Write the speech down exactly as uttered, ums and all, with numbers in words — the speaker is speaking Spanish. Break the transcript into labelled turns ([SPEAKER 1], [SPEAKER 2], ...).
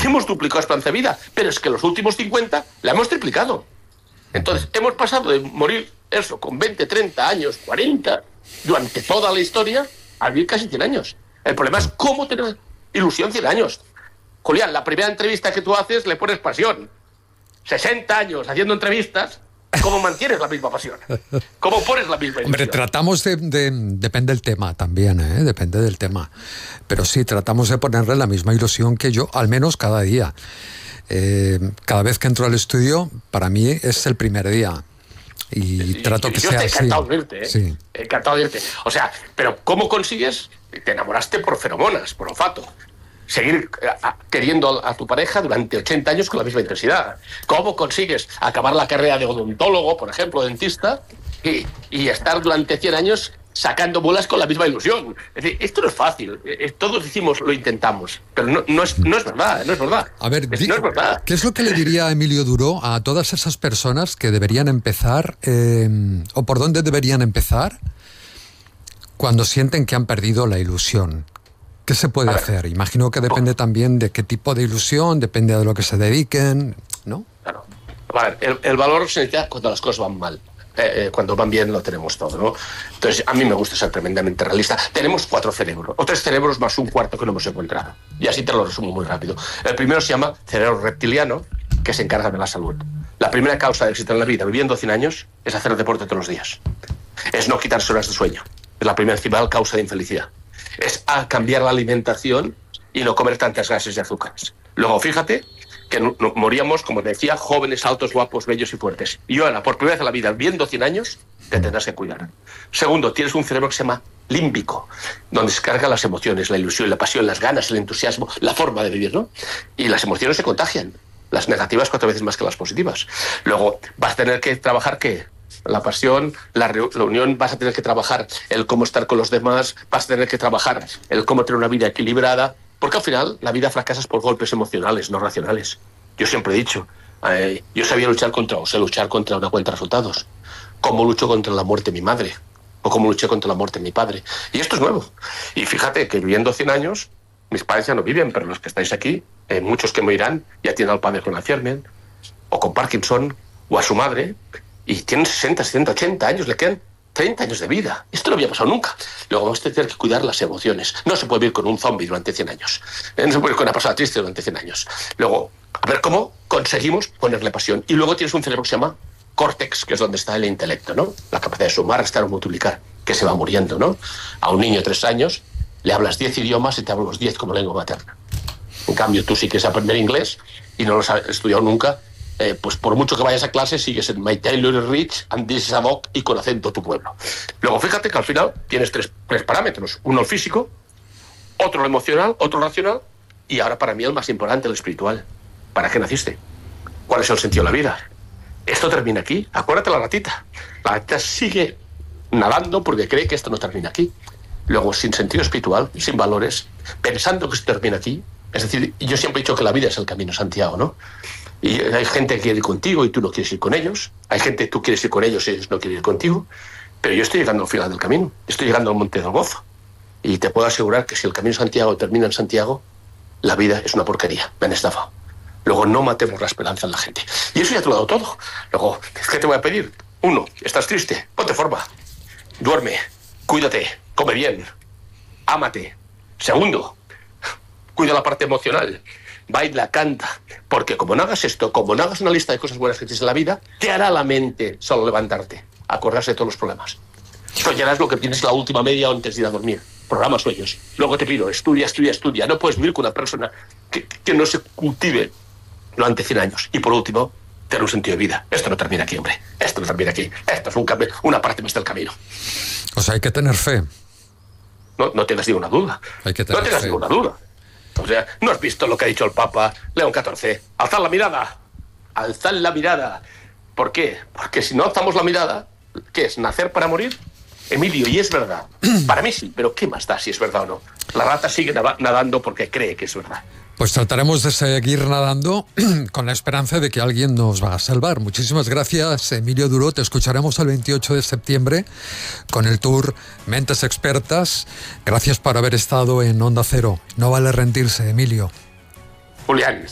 [SPEAKER 1] hemos duplicado la esperanza de vida, pero es que los últimos cincuenta la hemos triplicado. Entonces, hemos pasado de morir eso con veinte, treinta años, cuarenta, durante toda la historia, a vivir casi cien años. El problema es cómo tener ilusión cien años. Julián, la primera entrevista que tú haces le pones pasión. sesenta años haciendo entrevistas, ¿cómo mantienes la misma pasión? ¿Cómo pones la misma ilusión?
[SPEAKER 2] Hombre, tratamos de, de... Depende del tema también, ¿eh? Depende del tema. Pero sí, tratamos de ponerle la misma ilusión que yo, al menos cada día. Eh, cada vez que entro al estudio, para mí es el primer día. Y sí, trato que
[SPEAKER 1] yo
[SPEAKER 2] sea
[SPEAKER 1] así. Yo encantado de irte, ¿eh?
[SPEAKER 2] Sí.
[SPEAKER 1] Encantado de irte. O sea, pero ¿cómo consigues? Te enamoraste por feromonas, por olfato. Seguir queriendo a tu pareja durante ochenta años con la misma intensidad. ¿Cómo consigues acabar la carrera de odontólogo, por ejemplo, dentista, y, y estar durante cien años sacando muelas con la misma ilusión? Es decir, esto no es fácil. Todos decimos, lo intentamos, pero no, no, es, no es verdad, no es verdad.
[SPEAKER 2] A ver,
[SPEAKER 1] es, no es verdad.
[SPEAKER 2] ¿Qué es lo que le diría a Emilio Duro a todas esas personas que deberían empezar, eh, o por dónde deberían empezar, cuando sienten que han perdido la ilusión? ¿Qué se puede hacer? Imagino que depende también de qué tipo de ilusión, depende de lo que se dediquen, ¿no?
[SPEAKER 1] Claro. A ver, el, el valor se necesita cuando las cosas van mal. Eh, eh, cuando van bien lo tenemos todo, ¿no? Entonces, a mí me gusta ser tremendamente realista. Tenemos cuatro cerebros, o tres cerebros más un cuarto que no hemos encontrado. Y así te lo resumo muy rápido. El primero se llama cerebro reptiliano, que se encarga de la salud. La primera causa de éxito en la vida, viviendo cien años, es hacer deporte todos los días. Es no quitarse horas de sueño. Es la primera principal causa de infelicidad. Es a cambiar la alimentación y no comer tantas gases y azúcares. Luego, fíjate que no, no, moríamos, como te decía, jóvenes, altos, guapos, bellos y fuertes. Y ahora, por primera vez en la vida, viendo cien años, te tendrás que cuidar. Segundo, tienes un cerebro que se llama límbico, donde se cargan las emociones, la ilusión, la pasión, las ganas, el entusiasmo, la forma de vivir, ¿no? Y las emociones se contagian. Las negativas cuatro veces más que las positivas. Luego, vas a tener que trabajar, ¿qué? La pasión, la reunión, vas a tener que trabajar el cómo estar con los demás, vas a tener que trabajar el cómo tener una vida equilibrada, porque al final la vida fracasas por golpes emocionales, no racionales. Yo siempre he dicho, eh, yo sabía luchar contra, o sé luchar contra una cuenta de resultados. ¿Cómo lucho contra la muerte de mi madre? ¿O cómo luché contra la muerte de mi padre? Y esto es nuevo. Y fíjate que viviendo cien años, mis padres ya no viven, pero los que estáis aquí, eh, muchos que morirán, ya tienen al padre con Alzheimer, o con Parkinson, o a su madre, y tienen sesenta, setenta, ochenta años, le quedan treinta años de vida. Esto no había pasado nunca. Luego vamos a tener que cuidar las emociones. No se puede vivir con un zombie durante cien años. No se puede vivir con una persona triste durante cien años. Luego, a ver cómo conseguimos ponerle pasión. Y luego tienes un cerebro que se llama córtex, que es donde está el intelecto, ¿no? La capacidad de sumar, restar o multiplicar, que se va muriendo, ¿no? A un niño de tres años le hablas diez idiomas y te hablas los diez como lengua materna. En cambio, tú sí quieres aprender inglés y no lo has estudiado nunca. Eh, pues por mucho que vayas a clase, sigues en My Taylor is Rich and This is a Dog y con acento tu pueblo. Luego fíjate que al final tienes tres, tres parámetros. Uno el físico, otro el emocional, otro el racional y ahora para mí el más importante, el espiritual. ¿Para qué naciste? ¿Cuál es el sentido de la vida? Esto termina aquí. Acuérdate la ratita. La ratita sigue nadando porque cree que esto no termina aquí. Luego, sin sentido espiritual, sin valores, pensando que esto termina aquí. Es decir, yo siempre he dicho que la vida es el camino Santiago, ¿no? Y hay gente que quiere ir contigo y tú no quieres ir con ellos. Hay gente que tú quieres ir con ellos y ellos no quieren ir contigo. Pero yo estoy llegando al final del camino. Estoy llegando al Monte del Gozo. Y te puedo asegurar que si el camino Santiago termina en Santiago, la vida es una porquería. Me han estafado. Luego, no matemos la esperanza en la gente. Y eso ya te lo he dado todo. Luego, ¿qué te voy a pedir? Uno, estás triste, ponte forma. Duerme, cuídate, come bien, ámate. Segundo, cuida la parte emocional. Baila, canta, porque como no hagas esto, como no hagas una lista de cosas buenas que tienes en la vida, te hará la mente solo levantarte, acordarse de todos los problemas. Soñarás lo que tienes la última media antes de ir a dormir. Programa sueños. Luego te pido, estudia, estudia, estudia. No puedes vivir con una persona que, que no se cultive durante cien años. Y por último, tener un sentido de vida. Esto no termina aquí, hombre. Esto no termina aquí. Esto es un cambio, una parte más del camino.
[SPEAKER 2] O sea, hay que tener fe.
[SPEAKER 1] No, no tengas ninguna duda.
[SPEAKER 2] Hay que tener
[SPEAKER 1] no tengas
[SPEAKER 2] fe.
[SPEAKER 1] ninguna duda. O sea, ¿no has visto lo que ha dicho el Papa León catorce? Alzad la mirada, alzad la mirada. ¿Por qué? Porque si no alzamos la mirada, ¿qué es? ¿Nacer para morir? Emilio, y es verdad. Para mí sí, pero ¿qué más da si es verdad o no? La rata sigue nadando porque cree que es verdad.
[SPEAKER 2] Pues trataremos de seguir nadando con la esperanza de que alguien nos va a salvar. Muchísimas gracias, Emilio Duro. Te escucharemos el veintiocho de septiembre con el tour Mentes Expertas. Gracias por haber estado en Onda Cero. No vale rendirse, Emilio.
[SPEAKER 1] Julián,